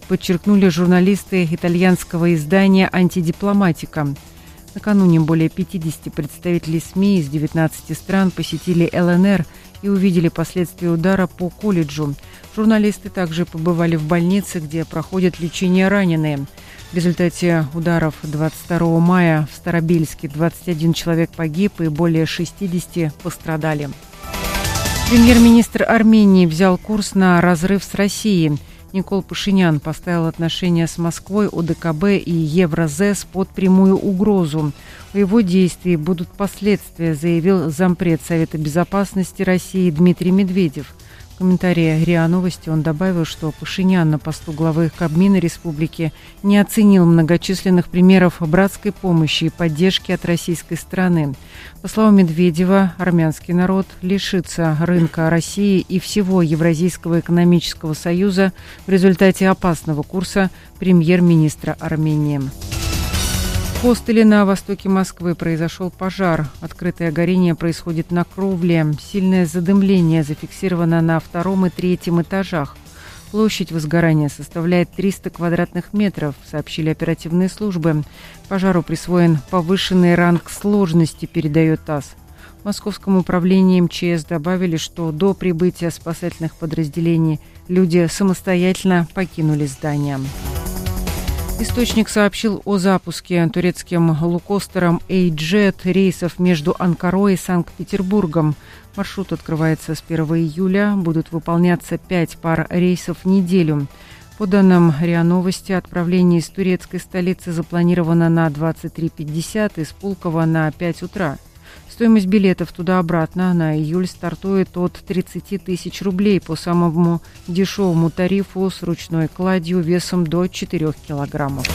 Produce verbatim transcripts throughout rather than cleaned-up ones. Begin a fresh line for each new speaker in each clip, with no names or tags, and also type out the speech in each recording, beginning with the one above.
подчеркнули журналисты итальянского издания «Антидипломатика». Накануне более пятидесяти представителей СМИ из девятнадцати стран посетили ЛНР и увидели последствия удара по колледжу. Журналисты также побывали в больнице, где проходят лечение раненые. В результате ударов двадцать второго мая в Старобельске двадцать один человек погиб и более шестидесяти пострадали. Премьер-министр Армении взял курс на разрыв с Россией. Никол Пашинян поставил отношения с Москвой, ОДКБ и Евразес под прямую угрозу. У его действий будут последствия, заявил зампред Совета безопасности России Дмитрий Медведев. В комментарии РИА Новости он добавил, что Пашинян на посту главы Кабмина республики не оценил многочисленных примеров братской помощи и поддержки от российской стороны. По словам Медведева, армянский народ лишится рынка России и всего Евразийского экономического союза в результате опасного курса премьер-министра Армении. В хостеле на востоке Москвы произошел пожар. Открытое горение происходит на кровле. Сильное задымление зафиксировано на втором и третьем этажах. Площадь возгорания составляет триста квадратных метров, сообщили оперативные службы. Пожару присвоен повышенный ранг сложности, передает ТАСС. В Московском управлении МЧС добавили, что до прибытия спасательных подразделений люди самостоятельно покинули здание. Источник сообщил о запуске турецким лоукостером «Эйджет» рейсов между Анкарой и Санкт-Петербургом. Маршрут открывается с первого июля. Будут выполняться пять пар рейсов в неделю. По данным РИА Новости, отправление из турецкой столицы запланировано на двадцать три пятьдесят, из Пулково на пять утра. Стоимость билетов туда-обратно на июль стартует от тридцати тысяч рублей по самому дешевому тарифу с ручной кладью весом до четырёх килограммов.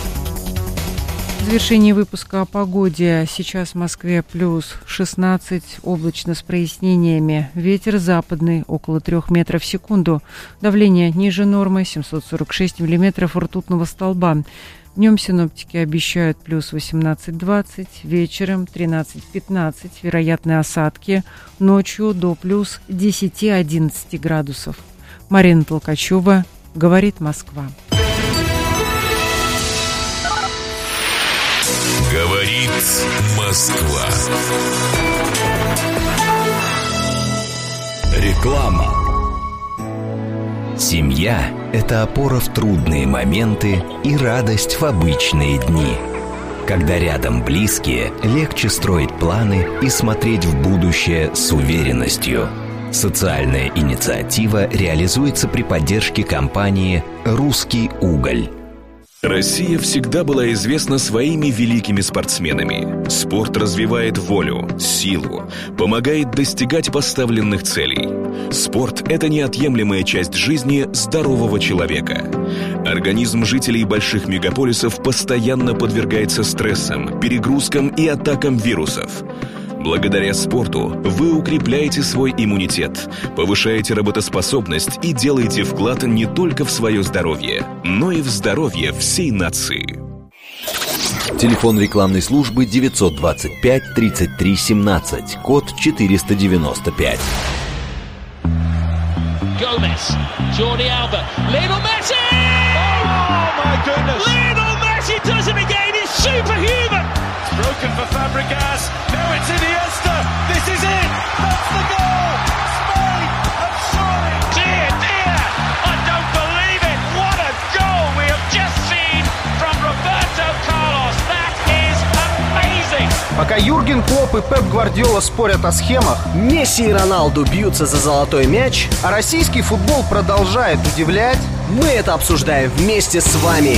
В завершении выпуска о погоде. Сейчас в Москве плюс шестнадцать, облачно с прояснениями. Ветер западный, около трех метров в секунду. Давление ниже нормы, семьсот сорок шесть миллиметров ртутного столба. Днем синоптики обещают плюс восемнадцать-двадцать, вечером тринадцать-пятнадцать, вероятны осадки, ночью до плюс десять-одиннадцать градусов. Марина Толкачева, говорит Москва.
Говорит Москва. Реклама.
Семья – это опора в трудные моменты и радость в обычные дни. Когда рядом близкие, легче строить планы и смотреть в будущее с уверенностью. Социальная инициатива реализуется при поддержке компании «Русский уголь».
Россия всегда была известна своими великими спортсменами. Спорт развивает волю, силу, помогает достигать поставленных целей. Спорт – это неотъемлемая часть жизни здорового человека. Организм жителей больших мегаполисов постоянно подвергается стрессам, перегрузкам и атакам вирусов. Благодаря спорту вы укрепляете свой иммунитет, повышаете работоспособность и делаете вклад не только в свое здоровье, но и в здоровье всей нации.
Телефон рекламной службы девятьсот двадцать пять тридцать три семнадцать, код четыреста девяносто пять.
Gomez, Jordi Alba, Lionel Messi! Oh my goodness! Lionel Messi does it again, he's superhuman! It's broken for Fabregas, now it's Iniesta, this is it! That's the goal! Spain have soared! Dear, dear! I don't believe it! What a goal we have just seen from Roberto Carlos! That is amazing!
Пока Юрген Клопп и Пеп Гвардиола спорят о схемах,
Месси и Роналду бьются за золотой мяч,
а российский футбол продолжает удивлять,
мы это обсуждаем вместе с вами.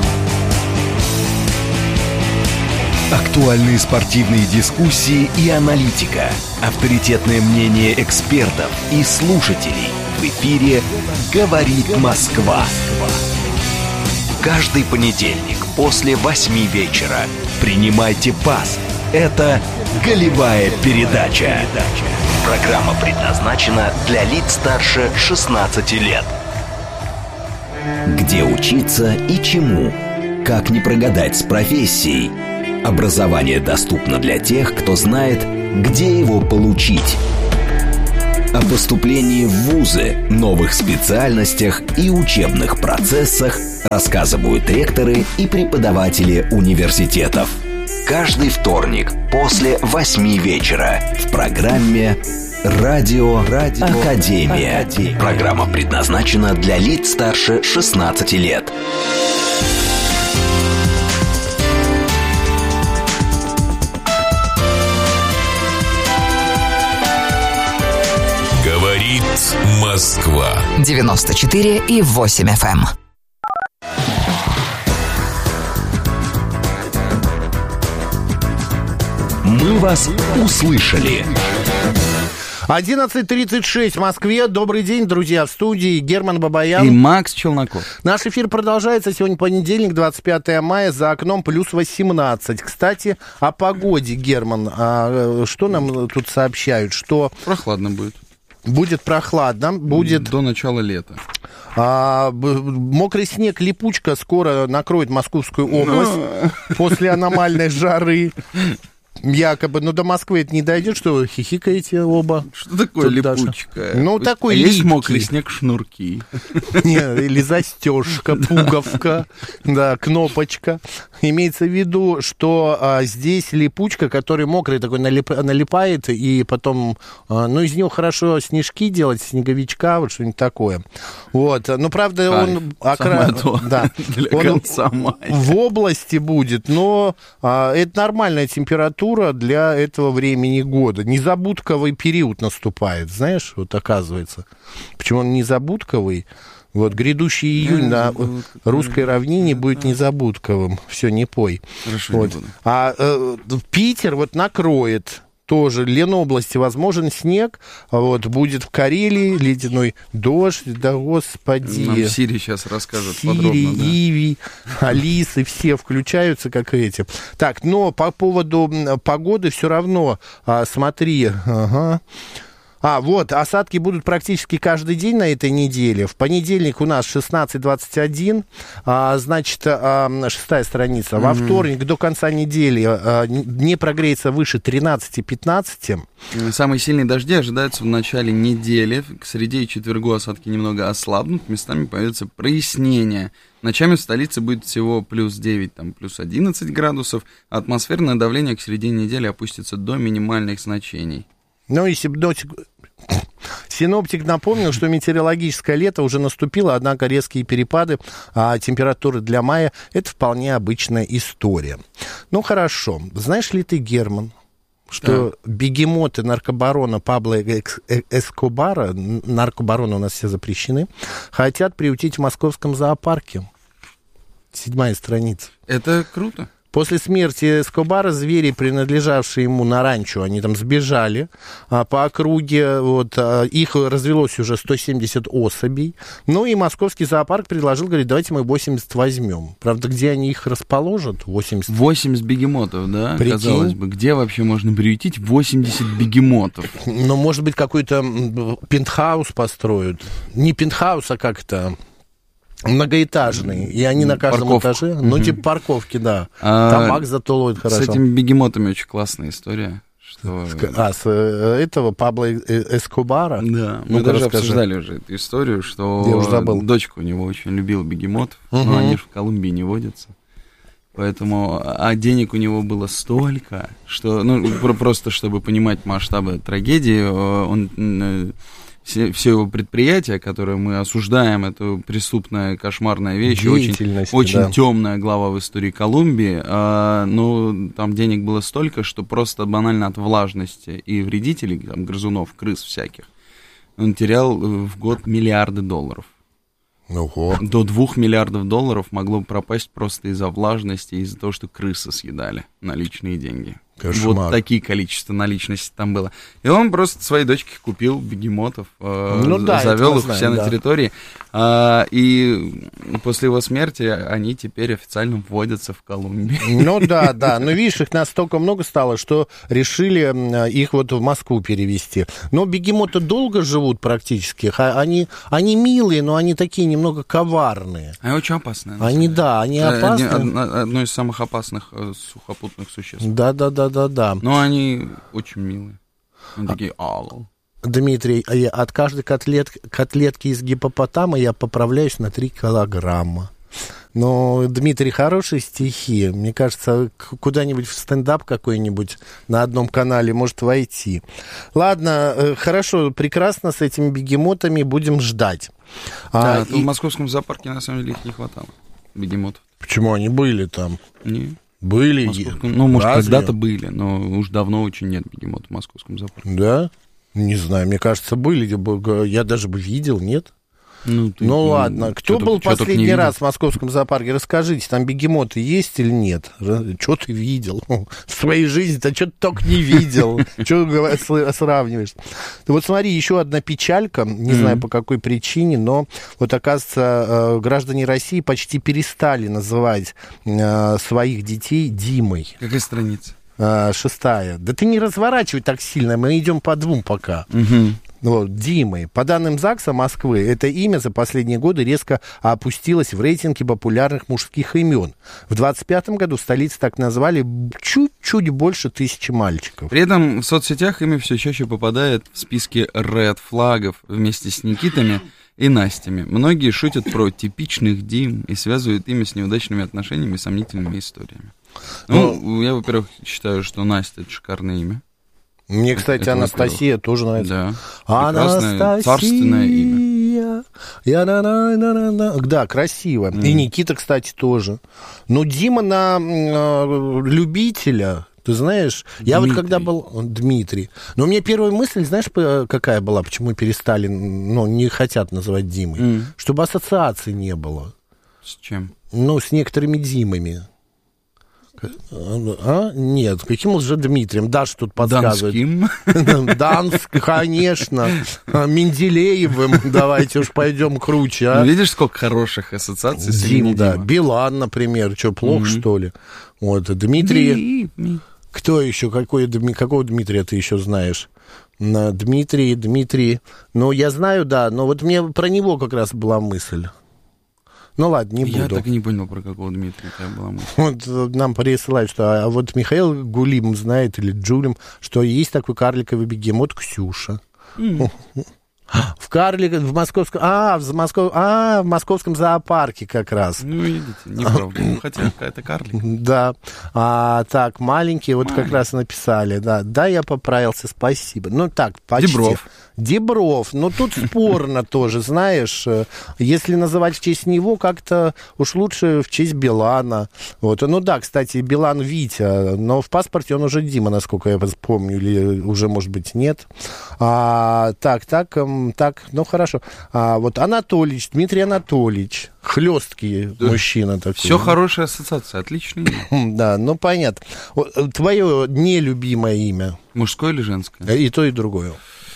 Актуальные спортивные дискуссии и аналитика. Авторитетное мнение экспертов и слушателей. В эфире «Говорит Москва». Каждый понедельник после восьми вечера принимайте пас. Это «Голевая передача». Программа предназначена для лиц старше шестнадцати лет. Где учиться и чему? Как не прогадать с профессией? Образование доступно для тех, кто знает, где его получить. О поступлении в вузы, новых специальностях и учебных процессах рассказывают ректоры и преподаватели университетов. Каждый вторник после восьми вечера в программе «Радио, Радио Академия». Академия. Программа предназначена для лиц старше шестнадцати лет.
Говорит Москва.
девяносто четыре и восемь эф эм.
Мы вас услышали.
одиннадцать тридцать шесть в Москве. Добрый день, друзья, в студии Герман Бабаян
и Макс Челноков.
Наш эфир продолжается. Сегодня понедельник, двадцать пятое мая, за окном плюс восемнадцать. Кстати, о погоде, Герман. А что нам тут сообщают? Что
прохладно будет.
Будет прохладно, будет...
До начала лета.
А, мокрый снег, липучка скоро накроет Московскую область после аномальной жары. Якобы, но до Москвы это не дойдет, что вы хихикаете оба.
Что такое тут липучка?
Даже... Ну, такой
а
липкий.
Есть мокрый снег, шнурки.
Нет, или застежка, пуговка, да, кнопочка. Имеется в виду, что а, здесь липучка, который мокрый такой налип, налипает, и потом, а, ну, из него хорошо снежки делать, снеговичка, вот что-нибудь такое. Вот, ну, правда, Кайф. он... Окра... Да, он в области будет, но а, это нормальная температура для этого времени года. Незабудковый период наступает, знаешь, вот оказывается. Почему он незабудковый? Вот грядущий июнь на русской равнине будет незабудковым. Все, не пой.
Хорошо,
вот.
не буду.
А э, Питер вот накроет тоже. Ленобласти возможен снег. Вот, будет в Карелии ледяной дождь. Да, господи.
Нам Сири сейчас расскажет
Сири,
подробно. Да.
Иви, Алисы, все включаются, как эти. Так, но по поводу погоды все равно, а, смотри, ага. А, вот, осадки будут практически каждый день на этой неделе. В понедельник у нас шестнадцать двадцать один, а, значит, а, шестая страница. Во mm-hmm. вторник до конца недели а, не прогреется выше тринадцать пятнадцать.
Самые сильные дожди ожидаются в начале недели. К среде и четвергу осадки немного ослабнут, местами появятся прояснения. Ночами в столице будет всего плюс девять, там, плюс одиннадцать градусов. Атмосферное давление к середине недели опустится до минимальных значений.
Ну и синоптик... синоптик напомнил, что метеорологическое лето уже наступило, однако резкие перепады а, температуры для мая – это вполне обычная история. Ну, хорошо. Знаешь ли ты, Герман, что да. бегемоты наркобарона Пабло Эскобара, наркобароны у нас все запрещены, хотят приютить в московском зоопарке? Седьмая страница.
Это круто.
После смерти Эскобара звери, принадлежавшие ему на ранчо, они там сбежали а, по округе, вот, а, их развелось уже сто семьдесят особей. Ну и московский зоопарк предложил, говорит, давайте мы восемьдесят возьмем. Правда, где они их расположат? восемьдесят.
восемьдесят бегемотов, да?
Прикинь?
Казалось бы, где вообще можно приютить восемьдесят бегемотов?
Ну, может быть, какой-то пентхаус построят. Не пентхаус, а как это... Многоэтажные, и они на каждом Парковку. этаже, ну, типа парковки, да.
А,
там Макс зато ловит хорошо.
С этими бегемотами очень классная история. Что...
А, с этого Пабло Эскобара?
Да, мы даже расскажи. обсуждали уже эту историю, что
Я уже забыл.
дочка у него очень любила бегемотов, угу. но они же в Колумбии не водятся. Поэтому, а денег у него было столько, что, ну, просто чтобы понимать масштабы трагедии, он... Все, все его предприятия, которые мы осуждаем, это преступная, кошмарная вещь, очень, очень да. темная глава в истории Колумбии, а, но там денег было столько, что просто банально от влажности и вредителей, там, грызунов, крыс всяких, он терял в год миллиарды долларов.
Ого.
До двух миллиардов долларов могло пропасть просто из-за влажности, из-за того, что крысы съедали наличные деньги.
Кошмар.
Вот такие количества наличности там было. И он просто своей дочке купил бегемотов, э,
ну, да,
завел их
знаем,
все
да.
на территории. Э, и после его смерти они теперь официально вводятся в Колумбию.
Ну да, да. Но видишь, их настолько много стало, что решили их вот в Москву перевести. Но бегемоты долго живут практически. Они, они милые, но они такие немного коварные.
Они очень опасные.
Они, да, они опасные.
Одно, одно из самых опасных сухопутных существ.
Да, да, да, да, да.
Но они очень милые. Они такие, ау.
Дмитрий, от каждой котлет, котлетки из гипопотама я поправляюсь на три килограмма. Но, Дмитрий, хорошие стихи. Мне кажется, куда-нибудь в стендап какой-нибудь на одном канале может войти. Ладно, хорошо, прекрасно, с этими бегемотами будем ждать.
Да,
а,
и... в московском зоопарке, на самом деле, их не хватало, бегемотов.
Почему они были там?
Не.
Были?
Ну, может,
Разве?
когда-то были, но уж давно очень нет бегемотов в московском зоопарке.
Да? Не знаю, мне кажется, были. Я даже бы видел, нет?
Ну, ты,
ну ладно. Кто был
что
последний раз в московском зоопарке? Расскажите, там бегемоты есть или нет? Что ты видел? В своей жизни-то что ты только не видел. Что сравниваешь? Вот смотри, еще одна печалька, не знаю по какой причине, но вот, оказывается, граждане России почти перестали называть своих детей Димой.
Какая страница?
Шестая. Да ты не разворачивай так сильно, мы идем по двум пока.
Угу.
Вот, Димой. По данным ЗАГСа Москвы, это имя за последние годы резко опустилось в рейтинге популярных мужских имен. В двадцать пятом году в столице так назвали чуть-чуть больше тысячи мальчиков.
При этом в соцсетях имя все чаще попадает в списки ред-флагов вместе с Никитами и Настями. Многие шутят про типичных Дим и связывают имя с неудачными отношениями и сомнительными историями. Ну, ну, я, во-первых, считаю, что Настя — это шикарное имя.
Мне, кстати, это,
во-первых.
Анастасия тоже нравится.
Да. Анастасия, царственное имя.
Я, на, на, на, на. Да, красиво. Mm. И Никита, кстати, тоже. Но Дима на э, любителя, ты знаешь, Дмитрий. Я вот когда был... Дмитрий. Но у меня первая мысль, знаешь, какая была, почему перестали, ну, не хотят называть Димой? Mm. Чтобы ассоциаций не было.
С чем?
Ну, с некоторыми Димами. А? Нет, каким уже Дмитрием? Даш тут подсказывает.
Донским?
Данск, конечно. Менделеевым. Давайте уж пойдем круче. А?
Ну, видишь, сколько хороших ассоциаций с
Дим, да. Дима. Билан, например. Что, плохо, mm-hmm. что ли? Вот, Дмитрий.
Дим.
Кто еще? Какой, какого Дмитрия ты еще знаешь? Дмитрий, Дмитрий. Ну, я знаю, да, но вот мне про него как раз была мысль. Ну ладно, не буду.
Я так и не понял, про какого Дмитрия у тебя была мысль.
Вот нам присылают, что а вот Михаил Гулим знает, или Джулим, что есть такой карликовый бегемот Ксюша. Mm. В карлик, в московском, а, в Москов, а, в московском зоопарке как раз.
Ну, видите, неправда. Ну, хотя какая-то карлик.
Да. А, так, маленький, вот как раз написали, да. Да, я поправился, спасибо. Ну, так, почти.
Дибров.
Дибров. Ну, тут спорно тоже, знаешь. Если называть в честь него, как-то уж лучше в честь Билана. Вот. Ну, да, кстати, Билан Витя, но в паспорте он уже Дима, насколько я помню, или уже, может быть, нет. А, так, так, так, ну, хорошо. А, вот Анатольевич, Дмитрий Анатольевич. Хлесткий да. Мужчина такой.
Все хорошая ассоциация, отличное имя.
Да, ну, понятно. Твое нелюбимое имя?
Мужское или женское?
И то, и другое.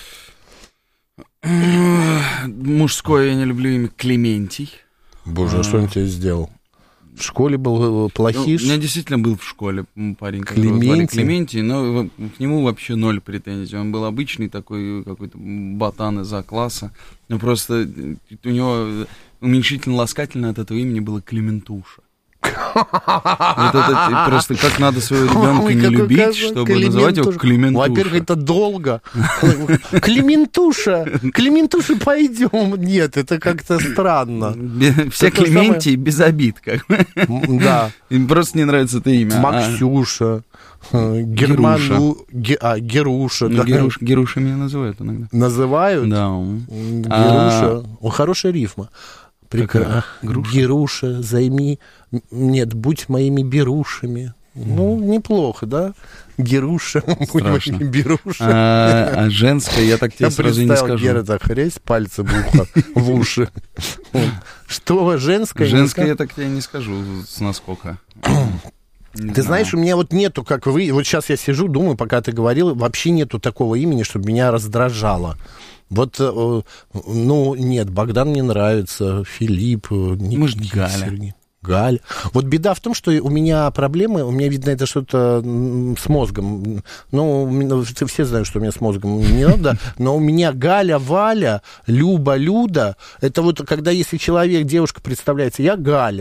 Мужское я не люблю имя Клементий.
Боже, а что он тебе сделал? В школе был плохиш?
Ну, у меня действительно был в школе парень, которого звали Клементий, но к нему вообще ноль претензий. Он был обычный такой какой-то ботан из А-класса. Но просто у него уменьшительно-ласкательно от этого имени было Клементуша. Вот это просто как надо своего ребенка не любить, чтобы называть его Клементуша.
Во-первых, это долго. Клементуша, Клементуша, пойдем. Нет, это как-то странно.
Все Клементии без обид, как бы.
Да.
Им просто не нравится это имя.
Максюша. Герману... Ге... А, Геруша.
Ну, да. Геруш... Геруша меня называют иногда.
Называют?
Да.
Геруша. А... О, хорошая рифма. Прекрасно. Геруша, займи... Нет, будь моими берушами. Ну, неплохо, да? Геруша, будь моими берушами.
А, а женское я так тебе я сразу не скажу.
Гера так хресь, пальцы в ухо, в уши. Что, женское?
Женское я так тебе не скажу с наскока.
Не ты знаю. Знаешь, у меня вот нету, как вы... Вот сейчас я сижу, думаю, пока ты говорил, вообще нету такого имени, чтобы меня раздражало. Вот, ну, нет, Богдан мне нравится, Филипп,
может, Галя.
Галя. Вот беда в том, что у меня проблемы, у меня, видно, это что-то с мозгом. Ну, все знают, что у меня с мозгом не надо, но у меня Галя, Валя, Люба, Люда, это вот когда, если человек, девушка представляется, я Галя,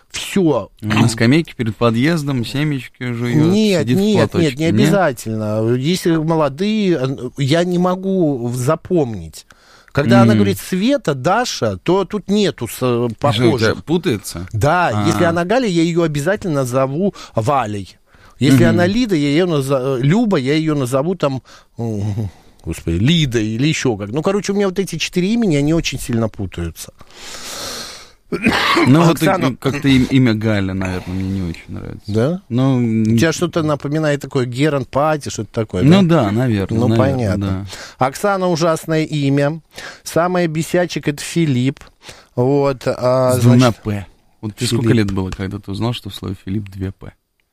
Все.
На скамейке перед подъездом семечки жует.
Нет,
сидит
нет,
в
нет, не обязательно. Нет? Если молодые, я не могу запомнить. Когда mm. она говорит Света, Даша, то тут нету похожих.
Что, путается?
Да, А-а-а. Если она Галя, я ее обязательно назову Валей. Если mm-hmm. она Лида, я ее назову... Люба, я ее назову там... Господи, Лида или еще как. Ну, короче, у меня вот эти четыре имени, они очень сильно путаются.
Ну, Оксана... вот как-то имя Галя, наверное, мне не очень нравится.
Да?
Ну,
у тебя что-то напоминает такое Геран Пати, что-то такое,
ну,
да?
да, наверное.
Ну,
наверное,
понятно.
Да.
Оксана ужасное имя. Самое бесячек — это Филипп. Вот. А,
С
значит...
двумя «П». Вот тебе сколько лет было, когда ты узнал, что в слове Филипп две «П»?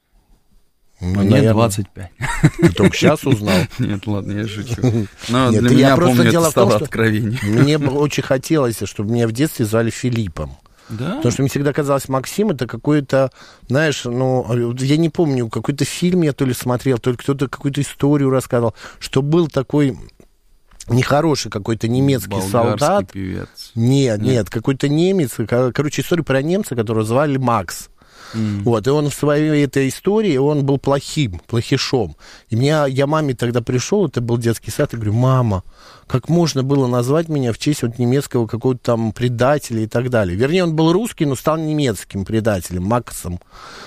Ну,
Мне наверное... двадцать пять.
Ты только сейчас узнал?
Нет, ладно, я шучу. Но
Нет,
для
я
меня,
просто
помню,
дело
это
в том,
стало
что
откровением.
Мне очень хотелось, чтобы меня в детстве звали Филиппом.
Да?
Потому что мне всегда казалось, Максим — это какой-то, знаешь, ну, я не помню, какой-то фильм я то ли смотрел, то ли кто-то какую-то историю рассказывал, что был такой нехороший какой-то немецкий
болгарский
солдат.
Певец.
Нет, нет, нет, какой-то немец, короче, историю про немца, которого звали Макс. Mm. Вот, и он в своей этой истории, он был плохим, плохишом. И меня, я маме тогда пришел, это был детский сад, и говорю: мама, как можно было назвать меня в честь вот немецкого какого-то там предателя и так далее. Вернее, он был русский, но стал немецким предателем, Максом.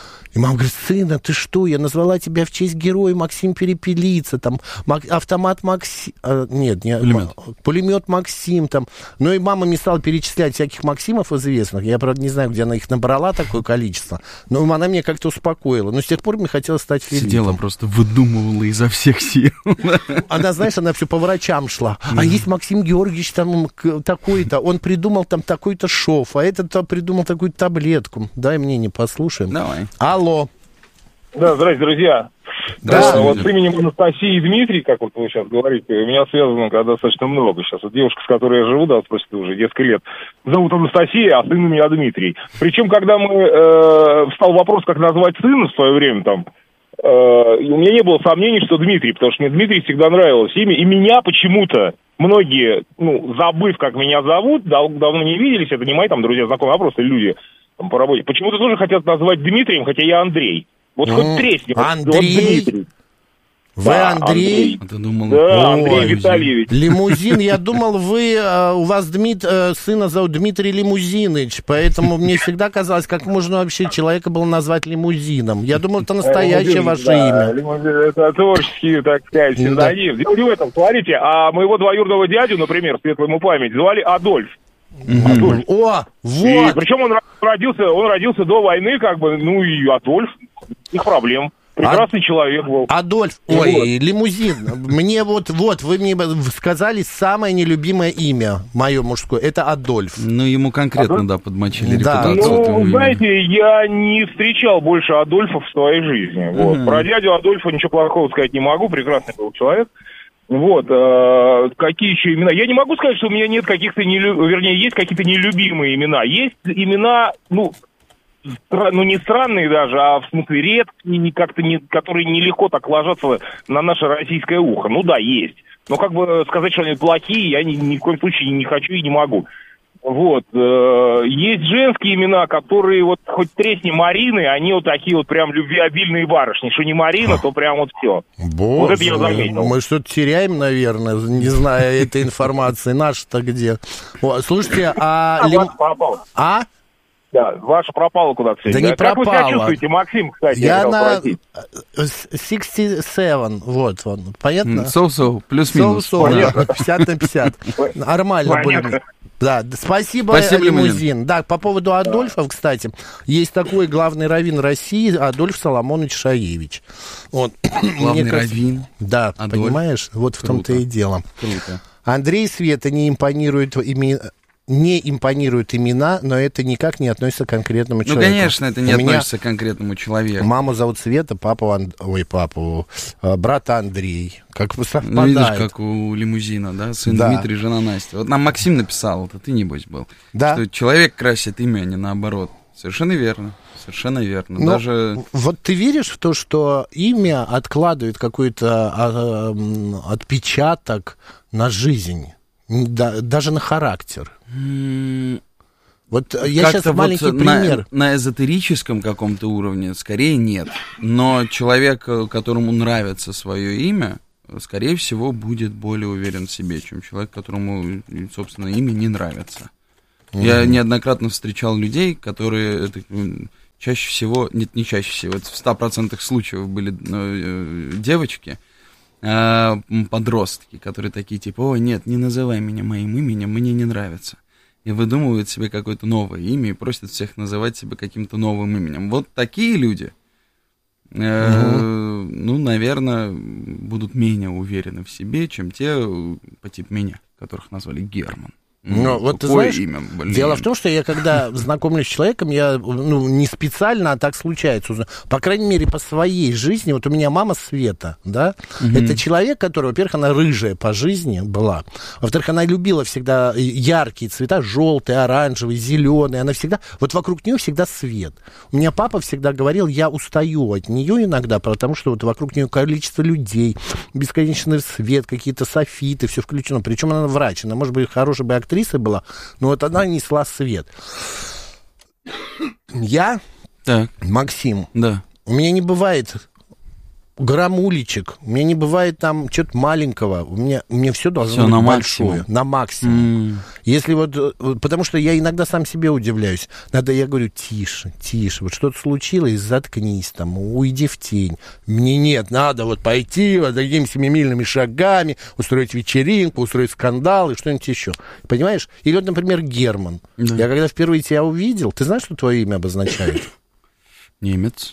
И мама говорит: сына, ты что, я назвала тебя в честь героя Максим Перепелица, там, Мак... автомат Максим, а, нет, не...
пулемет.
пулемет Максим, там. Ну и мама мне стала перечислять всяких Максимов известных, я, правда, не знаю, где она их набрала, такое количество, но она меня как-то успокоила, но с тех пор мне хотелось стать Филиппом.
Сидела, просто выдумывала изо всех сил.
Она, знаешь, она все по врачам шла, а есть Максим Георгиевич там такой-то, он придумал там такой-то шов, а этот придумал такую таблетку, дай мне не послушаем.
Давай.
Алло.
Да, здрасте, друзья.
Да,
а, вот с именем Анастасии и Дмитрий, как вот вы сейчас говорите, у меня связано когда достаточно много. Сейчас вот девушка, с которой я живу, да, спросит уже несколько лет, зовут Анастасия, а сын у меня Дмитрий. Причем, когда мы э, встал вопрос, как назвать сына в свое время, там, э, у меня не было сомнений, что Дмитрий, потому что мне Дмитрий всегда нравилось имя, и меня почему-то многие, ну, забыв, как меня зовут, дав- давно не виделись, это не мои там друзья, знакомые, а просто люди там, по работе, почему-то тоже хотят назвать Дмитрием, хотя я Андрей. Вот хоть тресни.
Андрей?
Вот
Вы
да,
Андрей?
Андрей.
А ты думал,
да,
Ой,
Андрей Витальевич.
Лимузин. Я думал, вы, у вас Дмит, сына зовут Дмитрий Лимузиныч, поэтому мне всегда казалось, как можно вообще человека было назвать лимузином. Я думал, это настоящее ваше
да,
имя.
Это творческий, так сказать, псевдоним. Дело не в этом. Смотрите, а моего двоюродного дядю, например, светлую ему память, звали Адольф.
Mm-hmm. Адольф. О, вот.
И, причем он родился, он родился до войны, как бы, ну и Адольф, их проблем. Прекрасный а... человек был.
Адольф,
вот.
Ой, лимузин. Мне вот, вот, вы мне сказали самое нелюбимое имя, мое мужское, это Адольф.
Ну, ему конкретно, Адольф? Да, подмочили
да.
репутацию.
Ну, знаете, я не встречал больше Адольфов в своей жизни. Вот. Mm-hmm. Про дядю Адольфа ничего плохого сказать не могу, прекрасный был человек. Вот, э, какие еще имена? Я не могу сказать, что у меня нет каких-то, нелю... вернее, есть какие-то нелюбимые имена. Есть имена, ну, стра... ну не странные даже, а в смысле редкие, как-то не... которые нелегко так ложатся на наше российское ухо. Ну да, есть. Но как бы сказать, что они плохие, я ни, ни в коем случае не хочу и не могу. Вот. Э, есть женские имена, которые вот хоть тресни Марины, они вот такие вот прям любвеобильные барышни. Что не Марина, то прям вот все.
Боже,
вот это я заметил.
Мы что-то теряем, наверное, не зная этой информации. Наша-то где? О, слушайте, а...
А,
Лим...
пропала.
А?
Да, ваша пропала куда-то сегодня.
Да не
как
пропала.
Как вы себя чувствуете, Максим, кстати?
Я на
спросить.
шестьдесят семь, вот он. Понятно?
Соу-соу, плюс-минус.
Соу-соу, пятьдесят на пятьдесят. Нормально будет. Да, спасибо, спасибо лимузин. лимузин. Да, по поводу Адольфов, да. Кстати, есть такой главный раввин России Адольф Соломонович Шаевич. Вот.
Главный Мне раввин?
Да,
Адольф?
Понимаешь? Вот в том-то и дело.
Круто.
Андрей Света не импонирует ими... не импонируют имена, но это никак не относится к конкретному человеку.
Ну, конечно, это не
У
относится
меня
к конкретному человеку.
Маму зовут Света, папу, Анд... ой, папу, брата Андрей. Как бы совпадает.
Ну, видишь, как у лимузина, да? Сын да. Дмитрий, жена Настя. Вот нам Максим написал, это ты, небось, был. Да. Что человек красит имя, а не наоборот. Совершенно верно. Совершенно верно.
Но
Даже...
Вот ты веришь в то, что имя откладывает какой-то а, а, отпечаток на жизнь? Да, даже на характер. Вот я сейчас маленький
вот
пример.
На, на эзотерическом каком-то уровне скорее нет. Но человек, которому нравится свое имя, скорее всего, будет более уверен в себе, чем человек, которому, собственно, имя не нравится. Mm-hmm. Я неоднократно встречал людей, которые это, чаще всего, нет, не чаще всего, это в ста процентах случаев были э, девочки, э, подростки, которые такие типа: ой, нет, не называй меня моим именем, мне не нравится. И выдумывают себе какое-то новое имя и просят всех называть себя каким-то новым именем. Вот такие люди, э, угу. ну, наверное, будут менее уверены в себе, чем те по типу меня, которых назвали Герман.
Ну,
ну,
вот ты знаешь,
имя,
дело в том, что я, когда знакомлюсь с человеком, я, ну, не специально, а так случается. По крайней мере, по своей жизни. Вот у меня мама Света, да, угу. это человек, который, во-первых, она рыжая по жизни была. Во-вторых, она любила всегда яркие цвета, желтый, оранжевый, зеленый. Она всегда, вот вокруг нее всегда свет. У меня папа всегда говорил, я устаю от нее иногда, потому что вот вокруг нее количество людей, бесконечный свет, какие-то софиты, все включено. Причем она врач, она, может быть, хорошая бы актриса была, но вот она несла свет. Я,
так.
Максим,
да.
у меня не бывает грамулечек, у меня не бывает там что-то маленького, у меня, у меня все должно
всё
быть
на
большое,
максимум.
на максимум.
Mm.
Если вот, потому что я иногда сам себе удивляюсь, надо, я говорю, тише, тише, вот что-то случилось, заткнись там, уйди в тень. Мне нет, надо вот пойти вот такими семимильными шагами, устроить вечеринку, устроить скандал и что-нибудь еще. Понимаешь? Или вот, например, Герман. Да. Я когда впервые тебя увидел, ты знаешь, что твое имя обозначает?
Немец.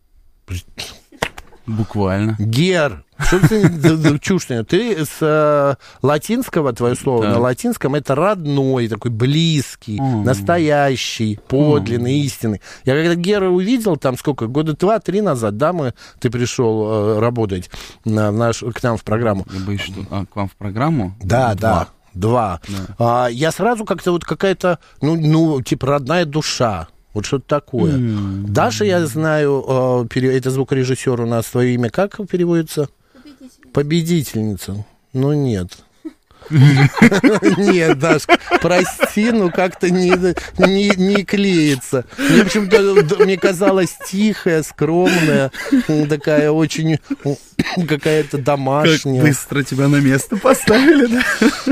Буквально.
Гер. Что ты чушь? Ты с э, латинского, твое слово, да. на латинском, это родной, такой близкий, mm. настоящий, подлинный, mm. истинный. Я когда Гера увидел, там сколько, года два-три назад, да, мы, ты пришел э, работать на, в наш, к нам в программу.
Я боюсь, что а, к вам в программу?
Да,
Два.
да. Два. Да. А, я сразу как-то вот какая-то, ну, ну, типа родная душа. Вот что-то такое. Mm-hmm. Даша, я знаю, это звукорежиссер у нас, твое имя как переводится? Победительница. Победительница. Ну, нет. Нет, Дашка, прости, ну как-то не, не, не клеится. Мне почему-то, мне казалось, тихая, скромная, такая очень какая-то домашняя.
Как быстро тебя на место поставили, да?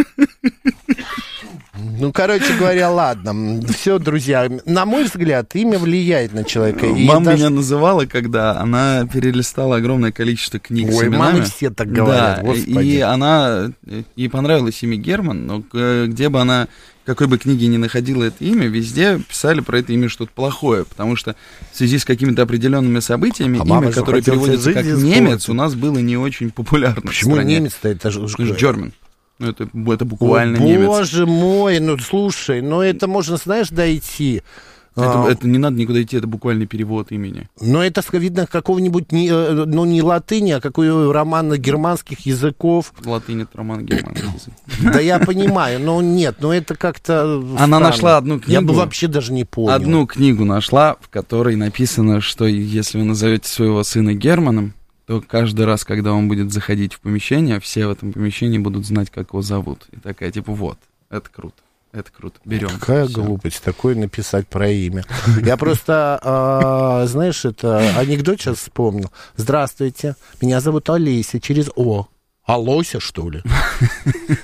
Ну, короче говоря, ладно. Все, друзья, на мой взгляд, имя влияет на человека. И
мама
даже...
меня называла, когда она перелистала огромное количество книг
Ой,
с именами.
мамы все так говорят,
да,
господи.
И она, ей понравилось имя Герман, но где бы она, в какой бы книге ни находила это имя, везде писали про это имя что-то плохое, потому что в связи с какими-то определенными событиями, а имя, которое переводится как немец, у нас было не очень популярно.
Почему немец-то? Это же
German. Ну, это, это буквально
О,
немец.
Боже мой, ну, слушай, ну, это можно, знаешь, дойти.
Это, а, это не надо никуда идти, это буквальный перевод имени.
Но это, видно, какого-нибудь, не, ну, не латыни, а какой роман германских языков.
Латынь — это роман германских языков.
Да я понимаю, но нет, но это как-то
Она нашла одну книгу.
Я бы вообще даже не понял.
Одну книгу нашла, в которой написано, что если вы назовете своего сына Германом, то каждый раз, когда он будет заходить в помещение, все в этом помещении будут знать, как его зовут. И такая, типа, вот, это круто, это круто, берем.
Какая все. Глупость, такое написать про имя. Я просто, а, знаешь, это анекдот сейчас вспомнил. Здравствуйте, меня зовут Олеся, через О. Алося, что ли?